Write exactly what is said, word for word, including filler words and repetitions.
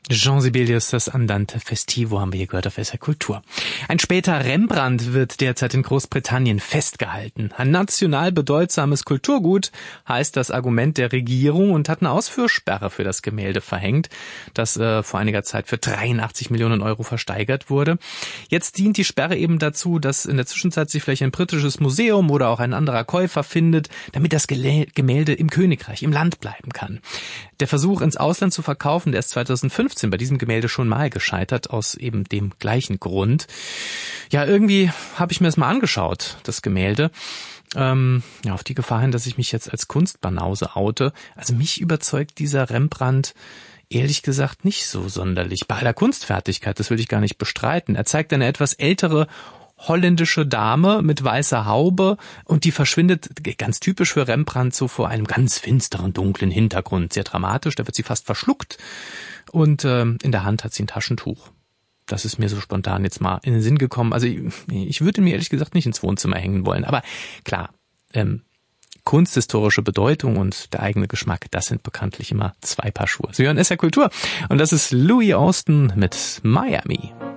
Jean Sibelius, das Andante Festivo haben wir hier gehört auf S R Kultur. Ein später Rembrandt wird derzeit in Großbritannien festgehalten. Ein national bedeutsames Kulturgut heißt das Argument der Regierung und hat eine Ausführsperre für das Gemälde verhängt, das äh, vor einiger Zeit für dreiundachtzig Millionen Euro versteigert wurde. Jetzt dient die Sperre eben dazu, dass in der Zwischenzeit sich vielleicht ein britisches Museum oder auch ein anderer Käufer findet, damit das Gemälde im Königreich, im Land bleiben kann. Der Versuch, ins Ausland zu verkaufen, der ist zweitausendfünfzehn bei diesem Gemälde schon mal gescheitert, aus eben dem gleichen Grund. Ja, irgendwie habe ich mir das mal angeschaut, das Gemälde. Ähm, ja, auf die Gefahr hin, dass ich mich jetzt als Kunstbanause oute. Also mich überzeugt dieser Rembrandt ehrlich gesagt nicht so sonderlich. Bei aller Kunstfertigkeit, das will ich gar nicht bestreiten. Er zeigt eine etwas ältere holländische Dame mit weißer Haube und die verschwindet ganz typisch für Rembrandt so vor einem ganz finsteren, dunklen Hintergrund. Sehr dramatisch, da wird sie fast verschluckt und äh, in der Hand hat sie ein Taschentuch. Das ist mir so spontan jetzt mal in den Sinn gekommen. Also ich, ich würde mir ehrlich gesagt nicht ins Wohnzimmer hängen wollen, aber klar, ähm, kunsthistorische Bedeutung und der eigene Geschmack, das sind bekanntlich immer zwei Paar Schuhe. Sie hören S R Kultur und das ist Louis Austin mit Miami.